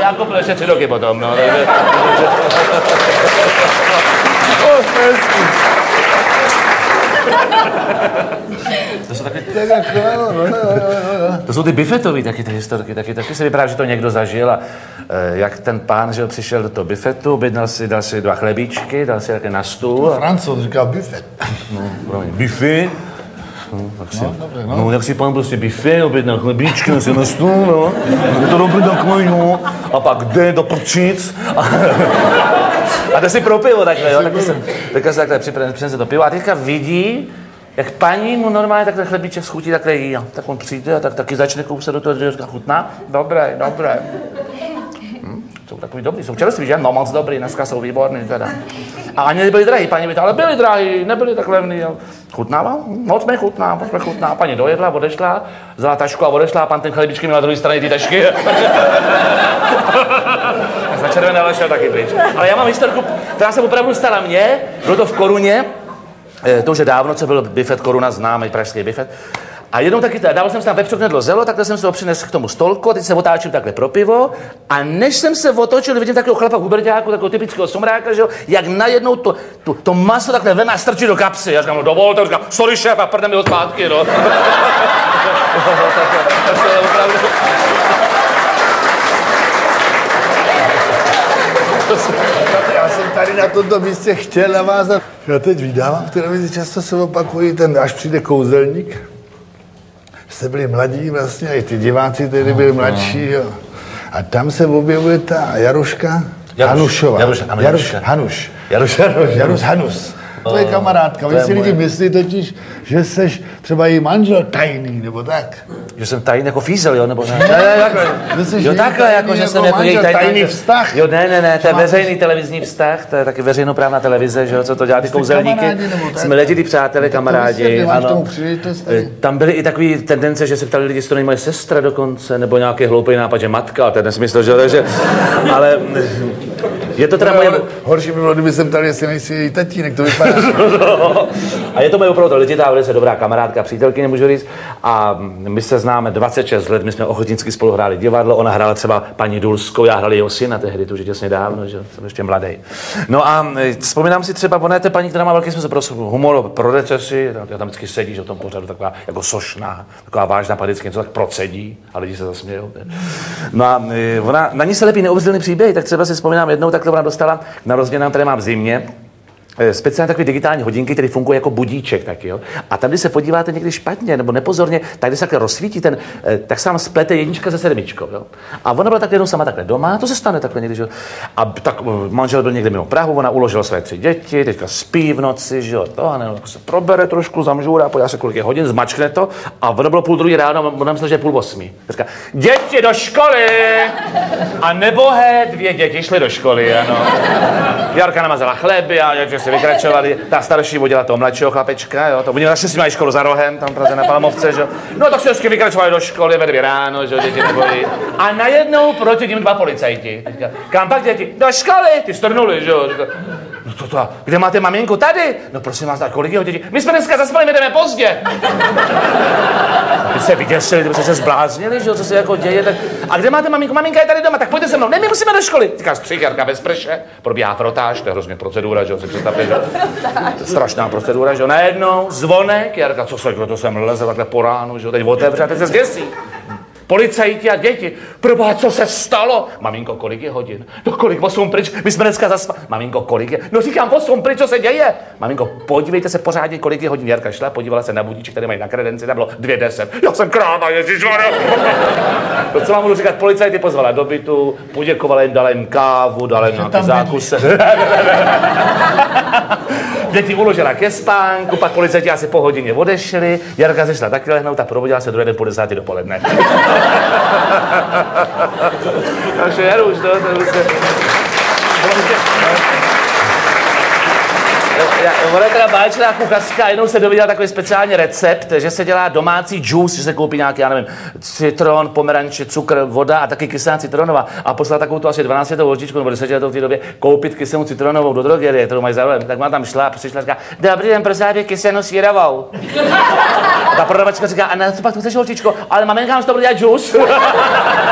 Jakub byl ještě 3 roky potom, no. Takže... To jsou taky... To jsou ty bifetový taky ty historky, taky se vypadá, že to někdo zažil a jak ten pán, že přišel do toho bifetu, dal si 2 chlebíčky, dal si také na stůl. Francouz říká bifet. No, buffet. Tak si pán prostě buffet, objednal chlebíčky, nosil na stůl, no. To dobrý takový, no. A pak jde do prčic. A jde si pro pivo takhle, jo. Takhle se takhle přinese to pivo a teďka vidí, jak paní mu normálně takhle chlebíček schutí, takhle jí. Tak on přijde a taky začne kousat do toho, že říká, chutná? Dobré. Jsou takový dobrý, jsou čerství, že? No moc dobrý, dneska jsou výborný teda. A ani nebyli drahý, paní by to, ale byli drahý, nebyli tak levný. Jo. Chutnával? Moc mi chutná. Paní dojedla, odešla, vzala tašku a odešla a pan ten chlebíčky měl na druhé straně ty tašky. Na červené ale šel taky pryč. Ale já mám historku, která se opravdu stala mně, bylo to v Koruně, to už je dávno, co byl bifet Koruna, známý pražský bifet. A jednou taky, dával jsem si tam vepřok knedlo zelo, takhle jsem se ho přinesl k tomu stolku, a teď se otáčím takhle pro pivo a než jsem se otočil, vidím takového chlapa huberťáku, takového typického somráka, že jo, jak najednou to maso takhle veme a strčí do kapsy. Já říkám, no dovolte, říkám, sorry šéf, a prdem mi ho zpátky, no. Já jsem tady na tomto místě chtěl navázat. Já teď vydávám v televizi, často se opakují ten, až přijde kouzelník. Jste byli mladí vlastně, i ty diváci tehdy byli mladší, jo. A tam se objevuje ta Jaruška Hanušová. Jaruš Hanus. To je kamarádka. Oni si lidi myslí totiž, že seš třeba její manžel tajný, nebo tak. Že jsem tajný jako fízel, jo, nebo ne? Ne, takhle. Jo, takhle, jako že jsem jako její tajný vztah. Jo, ne, to je veřejný televizní vztah, to je taky veřejnoprávná televize, že jo, co to dělá ty kouzelníky. Jsme letitý přátelé, kamarádi, ano. Tam byly i takové tendence, že se ptali lidi, jestli to není moje sestra dokonce, nebo nějaký hloupý nápad, že matka, to je nesmysl, že ale je to teda moje... Horší by bylo, kdyby se ptali, jestli nejsi její tatínek, to vypadá. A je to moje opravdu letitá, velice dobrá kamarádka, přítelkyně, můžu říct. A my se známe 26 let, my jsme ochotnicky spolu hráli divadlo, ona hrála třeba paní Dulskou, já hrál jeho syna tehdy, to už je těsně dávno, že jsem ještě mladý. No a vzpomínám si třeba, ona je to paní, která má velký smysl pro humor, pro recesi, já tam vždycky sedí, že v tom pořadu taková jako sošná, taková vážná, pak vždycky něco tak procedí a lidi se zasmějou. No a ona, na ní se lepí neuvěřitelný příběh, tak třeba si vzpomínám jednou, takhle ona dostala na narozeninám, které mám v zimě, speciálně takové digitální hodinky, které fungují jako budíček taky, jo. A tam, když se podíváte někdy špatně nebo nepozorně, tak když se takhle rozsvítí ten, tak se vám splete 1 se 7, jo. A ona byla takhle jednou sama takhle doma, to se stane takhle někdy, že jo. A tak manžel byl někde mimo Prahu, ona uložila své 3 děti, teďka spí v noci, že jo, to a ne, se probere trošku, zamžůrá, podívá se kolik je hodin, zmačkne to a ono bylo 7:30 ráno, ona myslela, že je 7:30. Říká, děti do školy! A nebohé 2 děti šly do školy, ano. Jarka namazala chleby a si vykračovali, ta starší vodila toho mladšího chlapečka, jo, to oni naštěstí mají školu za rohem, tam v Praze na Palmovce, že jo. No tak se vždycky vykračovali do školy ve 2 ráno, že jo, děti nebolí. A najednou proti tím 2 policajti. Říká, kam pak děti? Do školy, ty strnuli, že jo. Říká, no to, kde máte maminku? Tady. No prosím vás, kolik je děti? My jsme dneska zaspali, my jdeme pozdě. Ty se vyděsili, ty se zbláznili, že jo, co se jako děje, tak... A kde máte maminku? Maminka je tady doma, tak pojďte se mnou. Ne, my musíme do školy. Říká, střicherka bez prše, probíhá frotáž, to je hrozně procedura, že jo, si představte, že strašná procedura, že jo, najednou zvonek, Jarka, co se, kdo to sem leze takhle po ránu, že jo, teď otevře a teď se zděsí. Policajti a děti. Proboha, co se stalo? Maminko, kolik je hodin? No kolik, 8 pryč, my jsme dneska zaspali. Maminko, kolik je? No říkám, 8 pryč, co se děje? Maminko, podívejte se pořádně, kolik je hodin. Jarka šla, podívala se na budíček, který mají na kredenci, tam bylo 2:10. Já jsem kráva, ježišmarja. To, co vám budu říkat, policajty pozvala do bytu, poděkovala jim, dala jim kávu, dala jim nějaké zákuse. Děti uložila ke spánku, pak policajti asi po hodině odešli, Jarka se šla taky lehnout a probudila se druhý den po 10 dopoledne. Takže Jaruš, no, to je prostě... Ona je teda báječná kuchařka, jednou se dověděla takový speciální recept, že se dělá domácí džus, že se koupí nějaký, já nevím, citron, pomeranče, cukr, voda a taky kyselá citronová. A poslala takovou tu asi 12letou ložičku nebo 10letou v té době koupit kyselou citronovou do drogerie, kterou mají zároveň. Tak má tam šla a přišla a říká, dobrý den, prosím, kyselou sírovou. A ta prodavačka říká, a na co pak to chceš, holčičko? Ale maminka, nám z toho bude dělat džus.